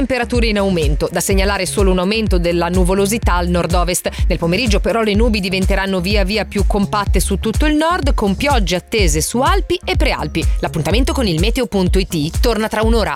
temperature in aumento, da segnalare solo un aumento della nuvolosità al nord-ovest. Nel pomeriggio però le nubi diventeranno via via più compatte su tutto il nord, con piogge attese su Alpi e Prealpi. L'appuntamento con il meteo.it torna tra un'ora.